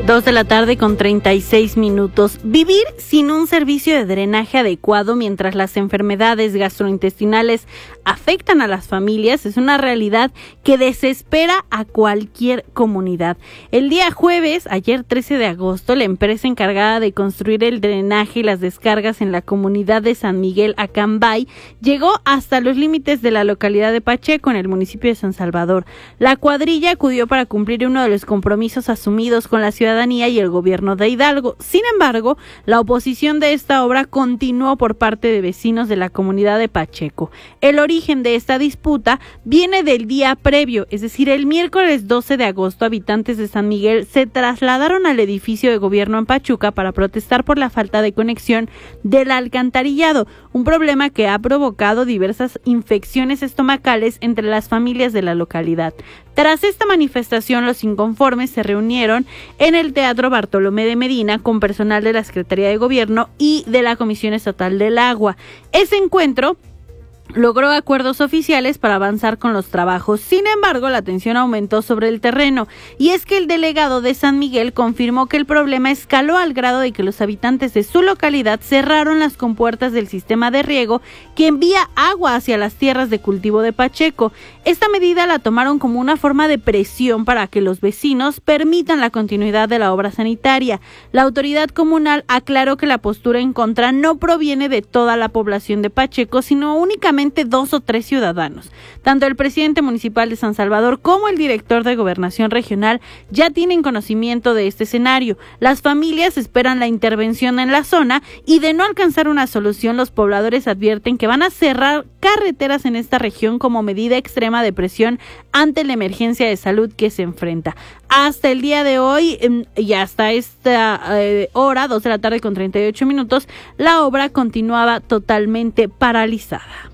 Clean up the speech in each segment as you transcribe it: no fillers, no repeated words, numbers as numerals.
2:36 p.m. Vivir sin un servicio de drenaje adecuado mientras las enfermedades gastrointestinales afectan a las familias es una realidad que desespera a cualquier comunidad. El día jueves, ayer 13 de agosto, la empresa encargada de construir el drenaje y las descargas en la comunidad de San Miguel Acambay llegó hasta los límites de la localidad de Pacheco, en el municipio de San Salvador. La cuadrilla acudió para cumplir uno de los compromisos asumidos con la ciudadanía y el gobierno de Hidalgo. Sin embargo, la oposición de esta obra continuó por parte de vecinos de la comunidad de Pacheco. El origen de esta disputa viene del día previo, es decir, el miércoles 12 de agosto, habitantes de San Miguel se trasladaron al edificio de gobierno en Pachuca para protestar por la falta de conexión del alcantarillado, un problema que ha provocado diversas infecciones estomacales entre las familias de la localidad. Tras esta manifestación, los inconformes se reunieron en el Teatro Bartolomé de Medina con personal de la Secretaría de Gobierno y de la Comisión Estatal del Agua. Ese encuentro logró acuerdos oficiales para avanzar con los trabajos. Sin embargo, la tensión aumentó sobre el terreno, y es que el delegado de San Miguel confirmó que el problema escaló al grado de que los habitantes de su localidad cerraron las compuertas del sistema de riego que envía agua hacia las tierras de cultivo de Pacheco. Esta medida la tomaron como una forma de presión para que los vecinos permitan la continuidad de la obra sanitaria. La autoridad comunal aclaró que la postura en contra no proviene de toda la población de Pacheco, sino únicamente 2 o 3 ciudadanos. Tanto el presidente municipal de San Salvador como el director de Gobernación Regional ya tienen conocimiento de este escenario. Las familias esperan la intervención en la zona, y de no alcanzar una solución, los pobladores advierten que van a cerrar carreteras en esta región como medida extrema de presión ante la emergencia de salud que se enfrenta. Hasta el día de hoy y hasta esta hora, 2:38 p.m, la obra continuaba totalmente paralizada.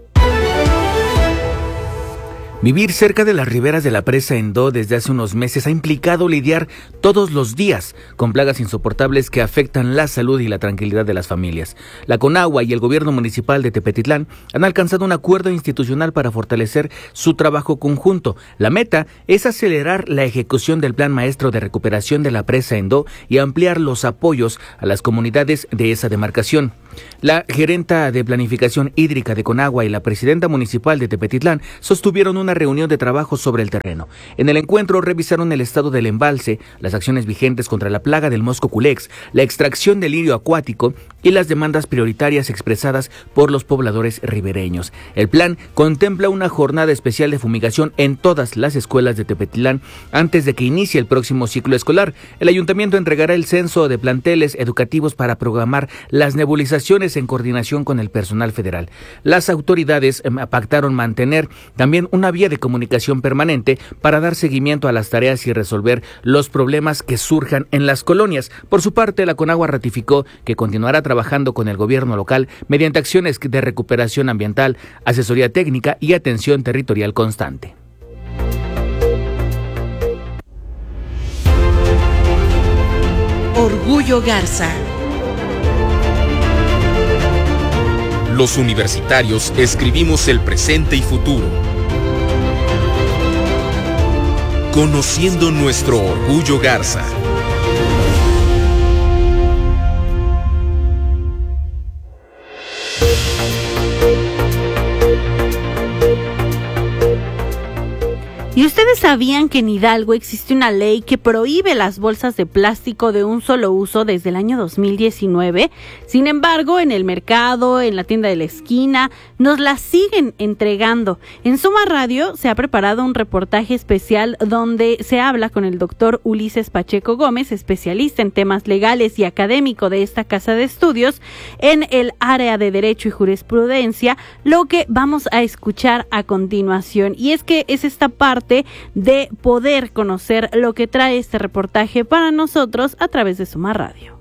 Vivir cerca de las riberas de la presa Endó desde hace unos meses ha implicado lidiar todos los días con plagas insoportables que afectan la salud y la tranquilidad de las familias. La Conagua y el gobierno municipal de Tepetitlán han alcanzado un acuerdo institucional para fortalecer su trabajo conjunto. La meta es acelerar la ejecución del plan maestro de recuperación de la presa Endó y ampliar los apoyos a las comunidades de esa demarcación. La gerenta de planificación hídrica de Conagua y la presidenta municipal de Tepetitlán sostuvieron una reunión de trabajo sobre el terreno. En el encuentro revisaron el estado del embalse, las acciones vigentes contra la plaga del mosco culex, la extracción del lirio acuático y las demandas prioritarias expresadas por los pobladores ribereños. El plan contempla una jornada especial de fumigación en todas las escuelas de Tepetitlán antes de que inicie el próximo ciclo escolar. El ayuntamiento entregará el censo de planteles educativos para programar las nebulizaciones en coordinación con el personal federal. Las autoridades pactaron mantener también una vía de comunicación permanente para dar seguimiento a las tareas y resolver los problemas que surjan en las colonias. Por su parte, la Conagua ratificó que continuará trabajando con el gobierno local mediante acciones de recuperación ambiental, asesoría técnica y atención territorial constante. Orgullo Garza. Los universitarios escribimos el presente y futuro, conociendo nuestro orgullo Garza. ¿Y ustedes sabían que en Hidalgo existe una ley que prohíbe las bolsas de plástico de un solo uso desde el año 2019? Sin embargo, en el mercado, en la tienda de la esquina, nos las siguen entregando. En Suma Radio se ha preparado un reportaje especial donde se habla con el doctor Ulises Pacheco Gómez, especialista en temas legales y académico de esta casa de estudios en el área de Derecho y Jurisprudencia, lo que vamos a escuchar a continuación. Y es que es esta parte de poder conocer lo que trae este reportaje para nosotros a través de Suma Radio.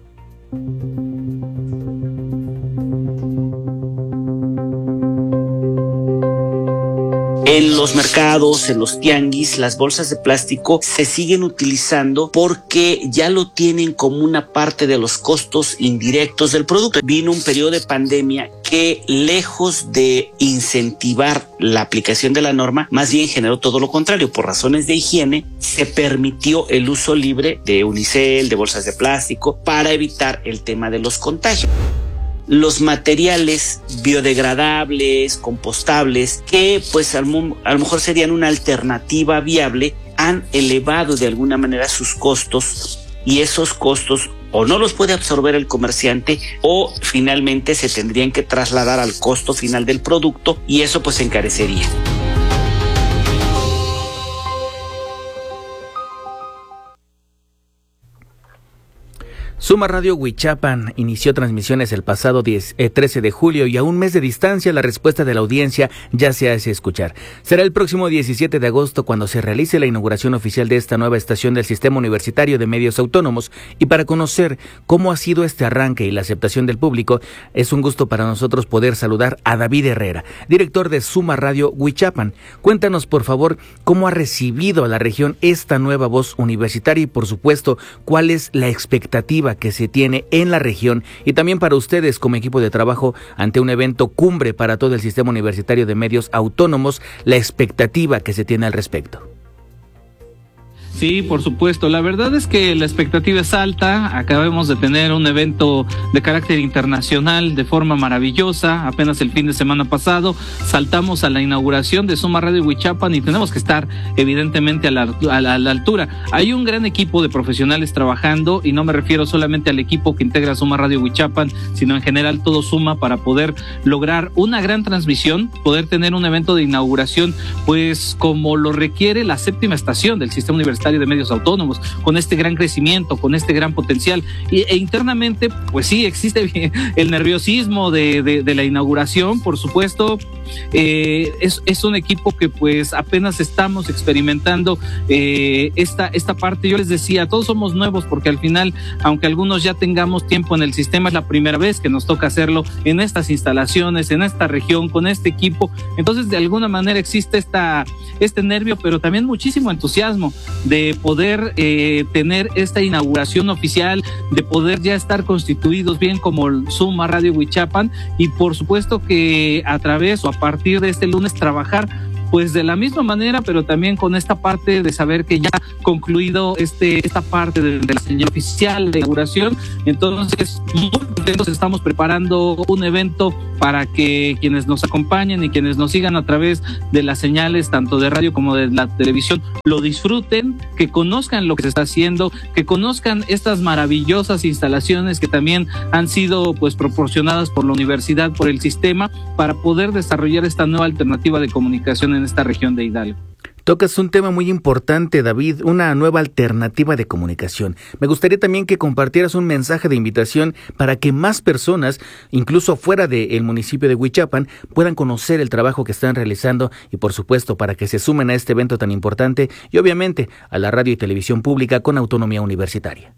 En los mercados, en los tianguis, las bolsas de plástico se siguen utilizando porque ya lo tienen como una parte de los costos indirectos del producto. Vino un periodo de pandemia que, lejos de incentivar la aplicación de la norma, más bien generó todo lo contrario. Por razones de higiene, se permitió el uso libre de unicel, de bolsas de plástico, para evitar el tema de los contagios. Los materiales biodegradables, compostables, que pues a lo mejor serían una alternativa viable, han elevado de alguna manera sus costos, y esos costos o no los puede absorber el comerciante, o finalmente se tendrían que trasladar al costo final del producto, y eso pues encarecería. Suma Radio Huichapan inició transmisiones el pasado 13 de julio y a un mes de distancia la respuesta de la audiencia ya se hace escuchar. Será el próximo 17 de agosto cuando se realice la inauguración oficial de esta nueva estación del Sistema Universitario de Medios Autónomos, y para conocer cómo ha sido este arranque y la aceptación del público, es un gusto para nosotros poder saludar a David Herrera, director de Suma Radio Huichapan. Cuéntanos, por favor, cómo ha recibido a la región esta nueva voz universitaria y, por supuesto, cuál es la expectativa que se tiene en la región, y también para ustedes como equipo de trabajo ante un evento cumbre para todo el Sistema Universitario de Medios Autónomos, la expectativa que se tiene al respecto. Sí, por supuesto. La verdad es que la expectativa es alta. Acabamos de tener un evento de carácter internacional de forma maravillosa. Apenas el fin de semana pasado saltamos a la inauguración de Suma Radio Huichapan y tenemos que estar evidentemente a la altura. Hay un gran equipo de profesionales trabajando, y no me refiero solamente al equipo que integra Suma Radio Huichapan, sino en general todo suma para poder lograr una gran transmisión, poder tener un evento de inauguración pues como lo requiere la 7ª estación del Sistema Universitario de Medios Autónomos, con este gran crecimiento, con este gran potencial, e internamente pues sí existe el nerviosismo de la inauguración, por supuesto. Es un equipo que pues apenas estamos experimentando esta parte. Yo les decía, todos somos nuevos porque al final, aunque algunos ya tengamos tiempo en el sistema, es la primera vez que nos toca hacerlo en estas instalaciones, en esta región, con este equipo. Entonces de alguna manera existe este nervio, pero también muchísimo entusiasmo de poder tener esta inauguración oficial, de poder ya estar constituidos bien como Suma Radio Huichapan, y por supuesto que a través o a partir de este lunes trabajar pues de la misma manera, pero también con esta parte de saber que ya ha concluido esta parte de la señal oficial de inauguración. Entonces, muy contentos, estamos preparando un evento para que quienes nos acompañen y quienes nos sigan a través de las señales, tanto de radio como de la televisión, lo disfruten, que conozcan lo que se está haciendo, que conozcan estas maravillosas instalaciones que también han sido pues proporcionadas por la universidad, por el sistema, para poder desarrollar esta nueva alternativa de comunicación en esta región de Hidalgo. Tocas un tema muy importante, David, una nueva alternativa de comunicación. Me gustaría también que compartieras un mensaje de invitación para que más personas, incluso fuera del municipio de Huichapan, puedan conocer el trabajo que están realizando y, por supuesto, para que se sumen a este evento tan importante y, obviamente, a la radio y televisión pública con autonomía universitaria.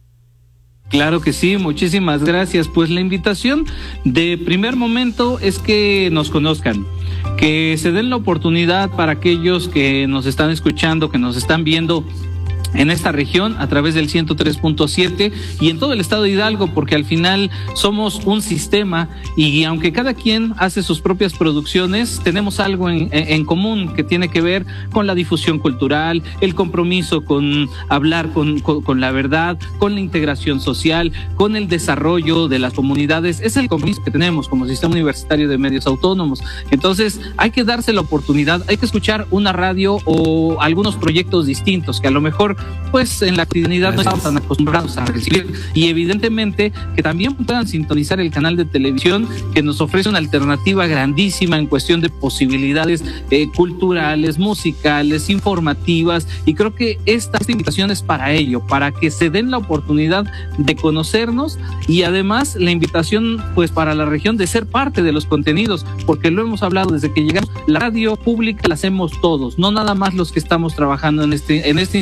Claro que sí, muchísimas gracias. Pues la invitación de primer momento es que nos conozcan, que se den la oportunidad para aquellos que nos están escuchando, que nos están viendo en esta región a través del 103.7 y en todo el estado de Hidalgo, porque al final somos un sistema y aunque cada quien hace sus propias producciones, tenemos algo en común que tiene que ver con la difusión cultural, el compromiso con hablar con la verdad, con la integración social, con el desarrollo de las comunidades. Es el compromiso que tenemos como Sistema Universitario de Medios Autónomos. Entonces hay que darse la oportunidad, hay que escuchar una radio o algunos proyectos distintos que a lo mejor pues en la cotidianidad no estamos tan acostumbrados a recibir, y evidentemente que también puedan sintonizar el canal de televisión que nos ofrece una alternativa grandísima en cuestión de posibilidades culturales, musicales, informativas, y creo que esta invitación es para ello, para que se den la oportunidad de conocernos y además la invitación pues para la región de ser parte de los contenidos, porque lo hemos hablado desde que llegamos, la radio pública la hacemos todos, no nada más los que estamos trabajando en esta institución,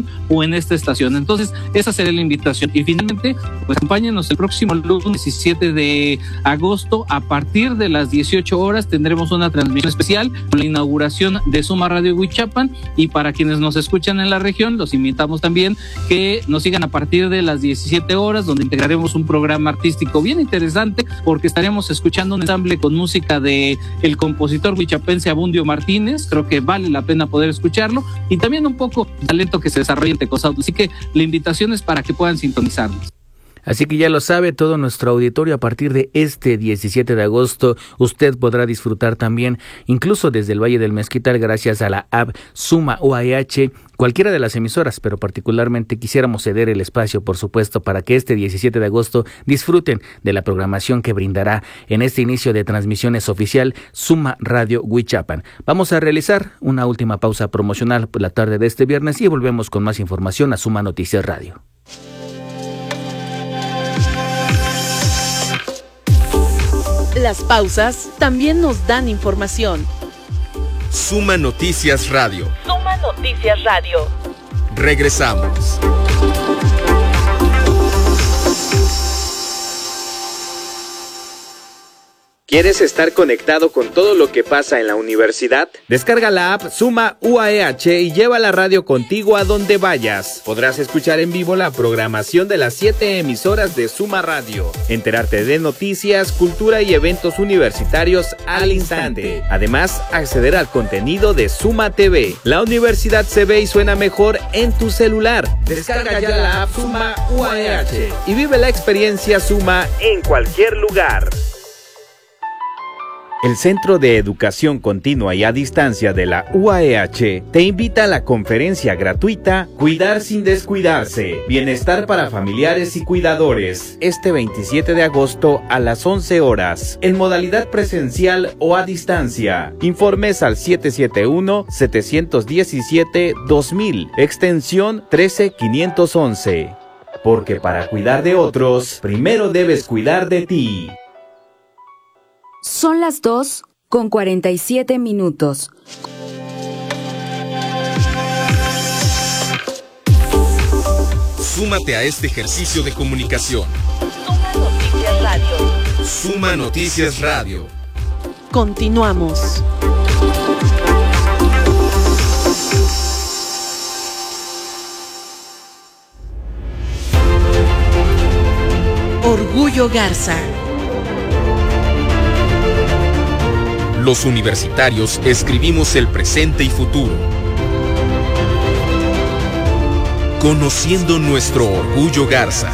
o en esta estación. Entonces, esa sería la invitación. Y finalmente, pues acompáñenos el próximo lunes 17 de agosto a partir de las 18 horas tendremos una transmisión especial con la inauguración de Suma Radio Huichapan, y para quienes nos escuchan en la región, los invitamos también que nos sigan a partir de las 17 horas, donde integraremos un programa artístico bien interesante, porque estaremos escuchando un ensamble con música de el compositor huichapense Abundio Martínez. Creo que vale la pena poder escucharlo, y también un poco de talento que se desarrolla en Tecozautlán. Así que la invitación es para que puedan sintonizarnos. Así que ya lo sabe todo nuestro auditorio, a partir de este 17 de agosto usted podrá disfrutar también, incluso desde el Valle del Mezquital, gracias a la app Suma UAH, cualquiera de las emisoras, pero particularmente quisiéramos ceder el espacio, por supuesto, para que este 17 de agosto disfruten de la programación que brindará en este inicio de transmisiones oficial Suma Radio Huichapan. Vamos a realizar una última pausa promocional por la tarde de este viernes y volvemos con más información a Suma Noticias Radio. Las pausas también nos dan información. Suma Noticias Radio. Suma Noticias Radio. Regresamos. ¿Quieres estar conectado con todo lo que pasa en la universidad? Descarga la app Suma UAH y lleva la radio contigo a donde vayas. Podrás escuchar en vivo la programación de las 7 emisoras de Suma Radio, enterarte de noticias, cultura y eventos universitarios al instante. Además, acceder al contenido de Suma TV. La universidad se ve y suena mejor en tu celular. Descarga ya la app Suma UAH y vive la experiencia Suma en cualquier lugar. El Centro de Educación Continua y a Distancia de la UAH te invita a la conferencia gratuita Cuidar sin descuidarse, Bienestar para familiares y cuidadores, este 27 de agosto a las 11 horas, en modalidad presencial o a distancia. Informes al 771-717-2000, extensión 13511. Porque para cuidar de otros, primero debes cuidar de ti. Son las 2:47. Súmate a este ejercicio de comunicación. Suma Noticias Radio. Suma Noticias Radio. Continuamos. Orgullo Garza. Los universitarios escribimos el presente y futuro. Conociendo nuestro orgullo Garza.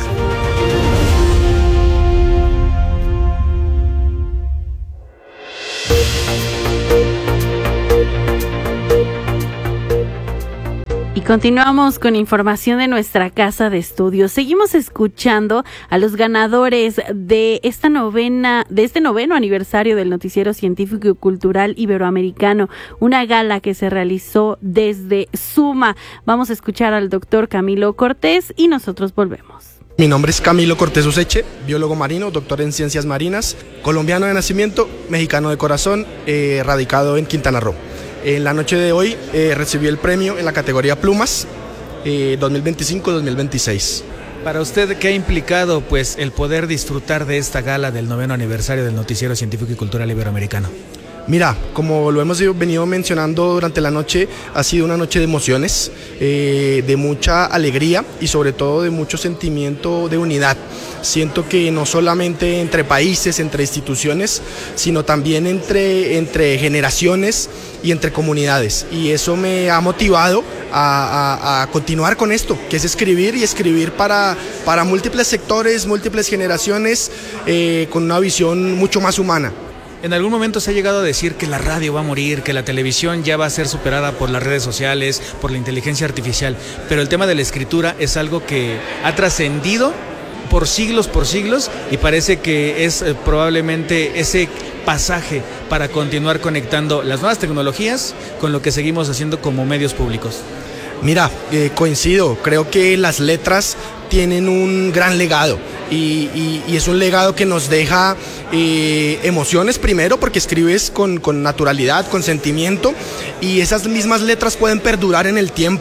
Y continuamos con información de nuestra casa de estudios. Seguimos escuchando a los ganadores de este noveno aniversario del Noticiero Científico y Cultural Iberoamericano, una gala que se realizó desde Suma. Vamos a escuchar al doctor Camilo Cortés y nosotros volvemos. Mi nombre es Camilo Cortés Useche, biólogo marino, doctor en ciencias marinas, colombiano de nacimiento, mexicano de corazón, radicado en Quintana Roo. En la noche de hoy recibí el premio en la categoría Plumas 2025-2026. Para usted, ¿qué ha implicado pues el poder disfrutar de esta gala del 9º aniversario del Noticiero Científico y Cultural Iberoamericano? Mira, como lo hemos venido mencionando durante la noche, ha sido una noche de emociones, de mucha alegría y sobre todo de mucho sentimiento de unidad. Siento que no solamente entre países, entre instituciones, sino también entre generaciones y entre comunidades. Y eso me ha motivado a continuar con esto, que es escribir y escribir para múltiples sectores, múltiples generaciones, con una visión mucho más humana. En algún momento se ha llegado a decir que la radio va a morir, que la televisión ya va a ser superada por las redes sociales, por la inteligencia artificial, pero el tema de la escritura es algo que ha trascendido por siglos y parece que es probablemente ese pasaje para continuar conectando las nuevas tecnologías con lo que seguimos haciendo como medios públicos. Mira, coincido, creo que las letras tienen un gran legado y es un legado que nos deja emociones primero porque escribes con naturalidad, con sentimiento, y esas mismas letras pueden perdurar en el tiempo.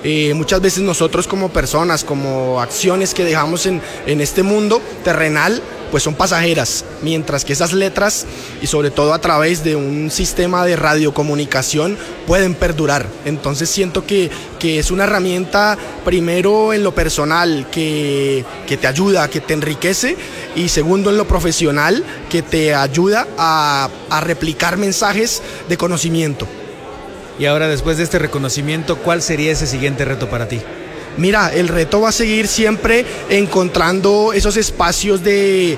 Muchas veces nosotros como personas, como acciones que dejamos en este mundo terrenal, pues son pasajeras, mientras que esas letras, y sobre todo a través de un sistema de radiocomunicación, pueden perdurar. Entonces siento que es una herramienta, primero en lo personal, que te ayuda, que te enriquece, y segundo en lo profesional, que te ayuda a replicar mensajes de conocimiento. Y ahora, después de este reconocimiento, ¿cuál sería ese siguiente reto para ti? Mira, el reto va a seguir siempre encontrando esos espacios de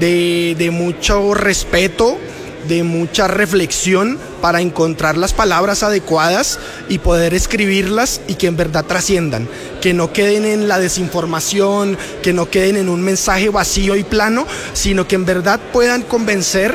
mucho respeto, de mucha reflexión, para encontrar las palabras adecuadas y poder escribirlas y que en verdad trasciendan, que no queden en la desinformación, que no queden en un mensaje vacío y plano, sino que en verdad puedan convencer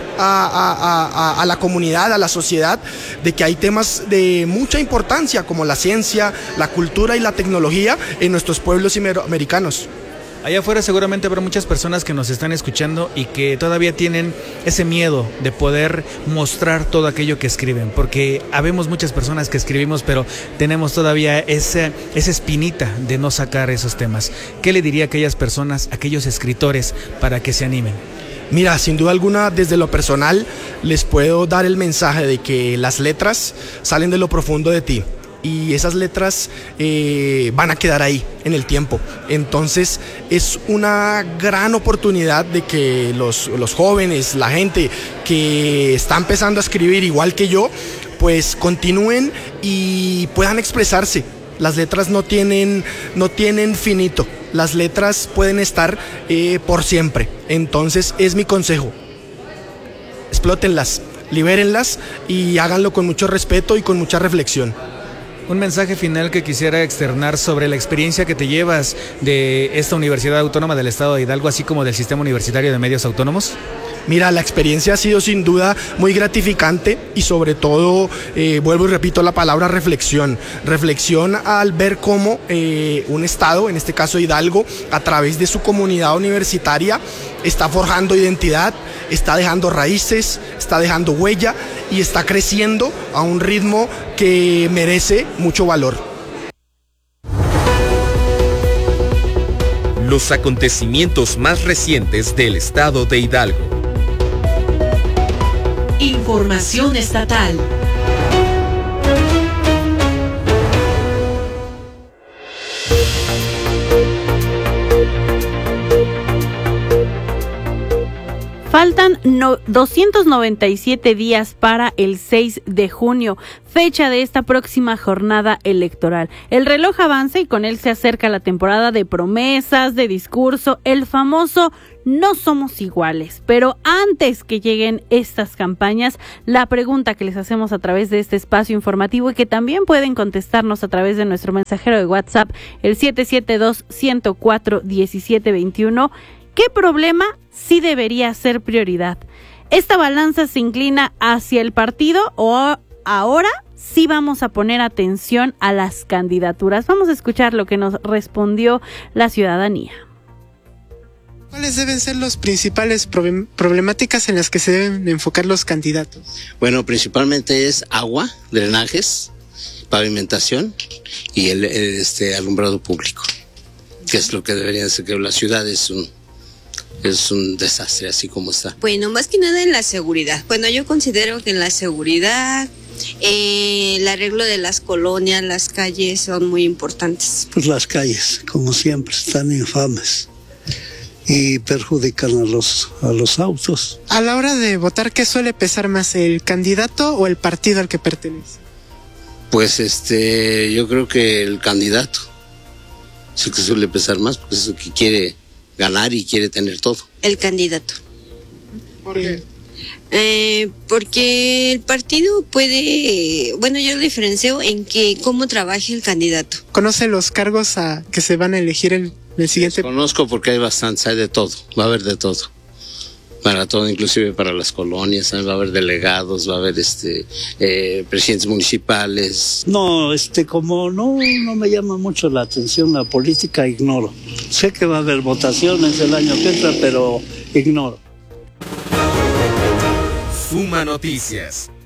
a la comunidad, a la sociedad, de que hay temas de mucha importancia como la ciencia, la cultura y la tecnología en nuestros pueblos iberoamericanos. Allá afuera seguramente habrá muchas personas que nos están escuchando y que todavía tienen ese miedo de poder mostrar todo aquello que escriben, porque habemos muchas personas que escribimos, pero tenemos todavía esa espinita de no sacar esos temas. ¿Qué le diría a aquellas personas, a aquellos escritores, para que se animen? Mira, sin duda alguna, desde lo personal, les puedo dar el mensaje de que las letras salen de lo profundo de ti. Y esas letras van a quedar ahí en el tiempo. Entonces es una gran oportunidad de que los jóvenes, la gente que está empezando a escribir igual que yo, pues continúen y puedan expresarse. Las letras no tienen finito, las letras pueden estar por siempre. Entonces es mi consejo: explótenlas, libérenlas y háganlo con mucho respeto y con mucha reflexión. Un mensaje final que quisiera externar sobre la experiencia que te llevas de esta Universidad Autónoma del Estado de Hidalgo, así como del Sistema Universitario de Medios Autónomos. Mira, la experiencia ha sido sin duda muy gratificante y sobre todo, vuelvo y repito la palabra reflexión. Reflexión al ver cómo un estado, en este caso Hidalgo, a través de su comunidad universitaria, está forjando identidad, está dejando raíces, está dejando huella y está creciendo a un ritmo que merece mucho valor. Los acontecimientos más recientes del estado de Hidalgo. Información estatal. Faltan 297 días para el 6 de junio, fecha de esta próxima jornada electoral. El reloj avanza y con él se acerca la temporada de promesas, de discurso, el famoso "no somos iguales". Pero antes que lleguen estas campañas, la pregunta que les hacemos a través de este espacio informativo y que también pueden contestarnos a través de nuestro mensajero de WhatsApp, el 772-104-1721, ¿qué problema sí debería ser prioridad? ¿Esta balanza se inclina hacia el partido o ahora sí vamos a poner atención a las candidaturas? Vamos a escuchar lo que nos respondió la ciudadanía. ¿Cuáles deben ser las principales problemáticas en las que se deben enfocar los candidatos? Bueno, principalmente es agua, drenajes, pavimentación y el alumbrado público, que es lo que debería ser, que la ciudad es un desastre así como está. Bueno, más que nada en la seguridad. Bueno, yo considero que en la seguridad, el arreglo de las colonias, las calles son muy importantes. Pues las calles, como siempre, están infames y perjudican a los autos. A la hora de votar, ¿qué suele pesar más, el candidato o el partido al que pertenece? Pues yo creo que el candidato es el que suele pesar más, porque es el que quiere ganar y quiere tener todo. El candidato. ¿Por qué? Porque el partido puede, bueno, yo lo diferencio en que cómo trabaje el candidato. ¿Conoce los cargos que se van a elegir el siguiente? Conozco porque hay bastantes, hay de todo, va a haber de todo. Para todo, inclusive para las colonias, va a haber delegados, va a haber presidentes municipales. No, como no me llama mucho la atención la política, ignoro. Sé que va a haber votaciones el año que entra, pero ignoro. Suma Noticias.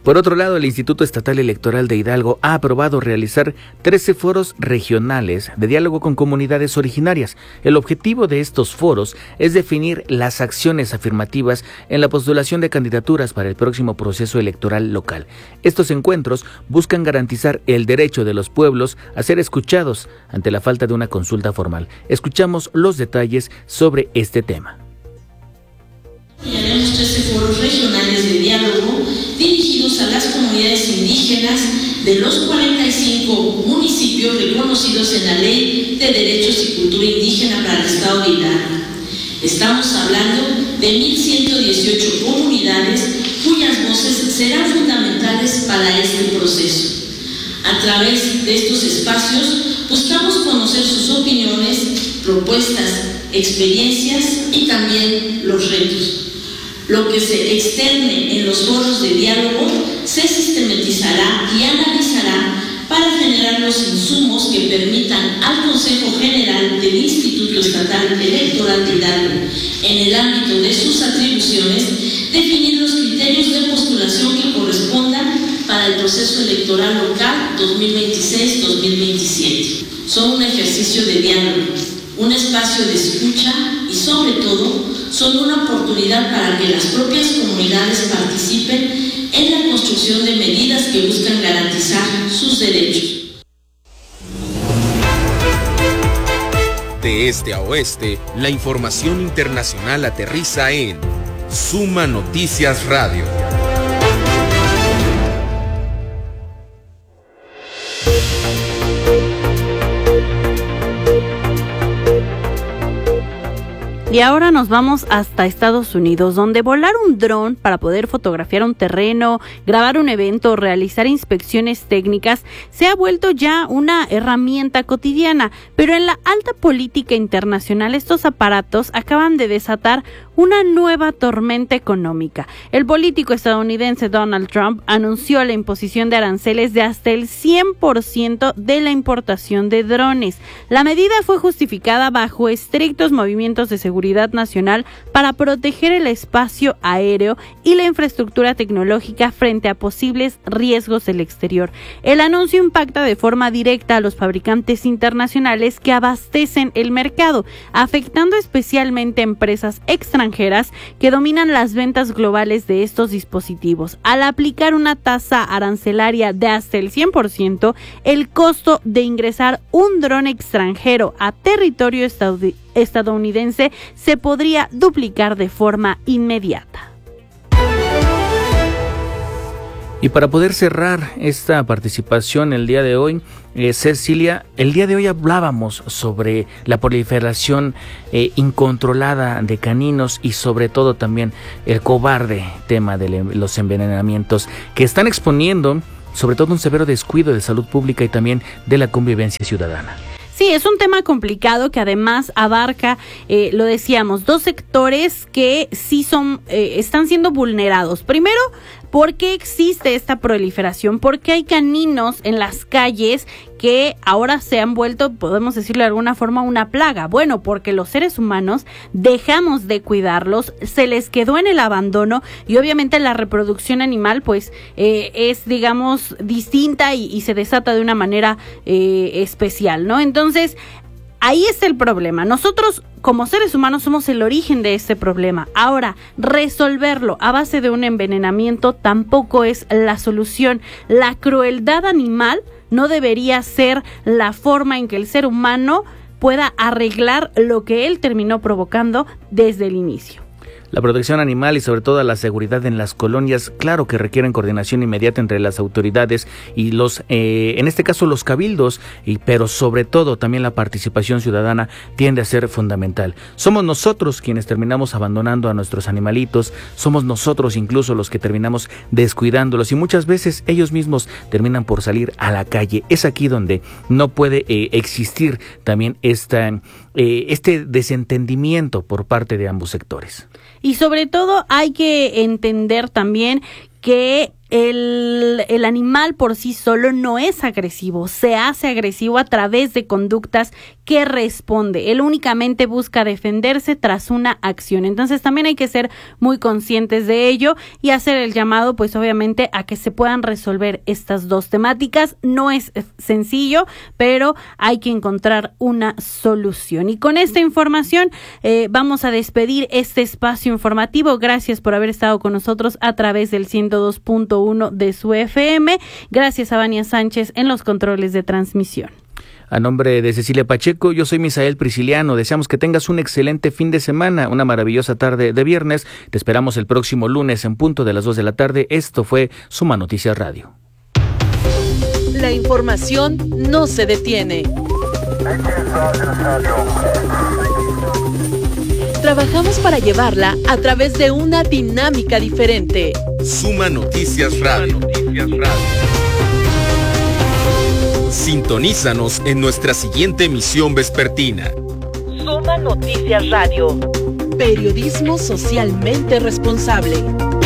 Por otro lado, el Instituto Estatal Electoral de Hidalgo ha aprobado realizar 13 foros regionales de diálogo con comunidades originarias. El objetivo de estos foros es definir las acciones afirmativas en la postulación de candidaturas para el próximo proceso electoral local. Estos encuentros buscan garantizar el derecho de los pueblos a ser escuchados ante la falta de una consulta formal. Escuchamos los detalles sobre este tema. Tenemos 13 foros regionales de diálogo dirigidos a las comunidades indígenas de los 45 municipios reconocidos en la Ley de Derechos y Cultura Indígena para el Estado de Hidalgo. Estamos hablando de 1.118 comunidades cuyas voces serán fundamentales para este proceso. A través de estos espacios buscamos conocer sus opiniones, propuestas, experiencias y también los retos. Lo que se externe en los foros de diálogo se sistematizará y analizará para generar los insumos que permitan al Consejo General del Instituto Estatal Electoral de Hidalgo, en el ámbito de sus atribuciones, definir los criterios de postulación que correspondan para el proceso electoral local 2026-2027. Son un ejercicio de diálogo, un espacio de escucha y, sobre todo, son una oportunidad para que las propias comunidades participen en la construcción de medidas que buscan garantizar sus derechos. De este a oeste, la información internacional aterriza en Suma Noticias Radio. Y ahora nos vamos hasta Estados Unidos, donde volar un dron para poder fotografiar un terreno, grabar un evento o realizar inspecciones técnicas se ha vuelto ya una herramienta cotidiana. Pero en la alta política internacional estos aparatos acaban de desatar una nueva tormenta económica. El político estadounidense Donald Trump anunció la imposición de aranceles de hasta el 100% de la importación de drones. La medida fue justificada bajo estrictos movimientos de seguridad nacional para proteger el espacio aéreo y la infraestructura tecnológica frente a posibles riesgos del exterior. El anuncio impacta de forma directa a los fabricantes internacionales que abastecen el mercado, afectando especialmente a empresas extranjeras que dominan las ventas globales de estos dispositivos. Al aplicar una tasa arancelaria de hasta el 100%, el costo de ingresar un dron extranjero a territorio estadounidense se podría duplicar de forma inmediata. Y para poder cerrar esta participación el día de hoy, Cecilia, el día de hoy hablábamos sobre la proliferación incontrolada de caninos y sobre todo también el cobarde tema de los envenenamientos que están exponiendo sobre todo un severo descuido de salud pública y también de la convivencia ciudadana. Sí, es un tema complicado que además abarca, lo decíamos, dos sectores que sí están siendo vulnerados. Primero, ¿por qué existe esta proliferación? ¿Por qué hay caninos en las calles que ahora se han vuelto, podemos decirlo de alguna forma, una plaga? Bueno, porque los seres humanos dejamos de cuidarlos, se les quedó en el abandono y obviamente la reproducción animal pues es, digamos, distinta y se desata de una manera especial, ¿no? Entonces, ahí está el problema. Nosotros como seres humanos somos el origen de este problema. Ahora, resolverlo a base de un envenenamiento tampoco es la solución. La crueldad animal no debería ser la forma en que el ser humano pueda arreglar lo que él terminó provocando desde el inicio. La protección animal y sobre todo la seguridad en las colonias, claro que requieren coordinación inmediata entre las autoridades y en este caso los cabildos, pero sobre todo también la participación ciudadana tiende a ser fundamental. Somos nosotros quienes terminamos abandonando a nuestros animalitos, somos nosotros incluso los que terminamos descuidándolos y muchas veces ellos mismos terminan por salir a la calle. Es aquí donde no puede existir también este desentendimiento por parte de ambos sectores. Y sobre todo hay que entender también que el animal por sí solo no es agresivo, se hace agresivo a través de conductas que responde. Él únicamente busca defenderse tras una acción. Entonces también hay que ser muy conscientes de ello y hacer el llamado, pues obviamente, a que se puedan resolver estas dos temáticas. No es sencillo, pero hay que encontrar una solución. Y con esta información vamos a despedir este espacio informativo. Gracias por haber estado con nosotros a través del 102.1 de su FM. Gracias a Vania Sánchez en los controles de transmisión. A nombre de Cecilia Pacheco, yo soy Misael Prisciliano. Deseamos que tengas un excelente fin de semana, una maravillosa tarde de viernes. Te esperamos el próximo lunes en punto de las 2 de la tarde. Esto fue Suma Noticias Radio. La información no se detiene. Trabajamos para llevarla a través de una dinámica diferente. Suma Noticias Radio. Sintonízanos en nuestra siguiente emisión vespertina. Suma Noticias Radio. Periodismo socialmente responsable.